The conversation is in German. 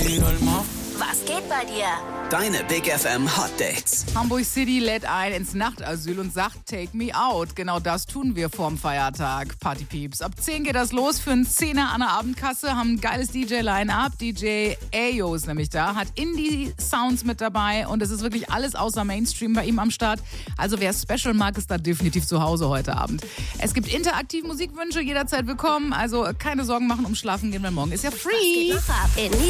Was geht bei dir? Deine Big FM Hot Dates. Hamburg City lädt ein ins Nachtasyl und sagt, take me out. Genau das tun wir vorm Feiertag, Partypieps. Ab 10 geht das los für einen Zehner an der Abendkasse, haben ein geiles DJ-Line-Up. DJ Ayo ist nämlich da, hat Indie-Sounds mit dabei und es ist wirklich alles außer Mainstream bei ihm am Start. Also wer Special mag, ist da definitiv zu Hause heute Abend. Es gibt interaktive Musikwünsche, jederzeit willkommen. Also keine Sorgen machen, um schlafen gehen wir morgen. Ist ja free. Was geht noch ab in